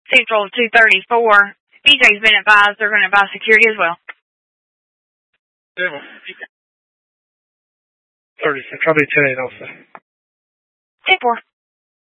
Central 234. BJ's been advised they're going to advise security as well. 36, I'll be 10-8 also. 10-4.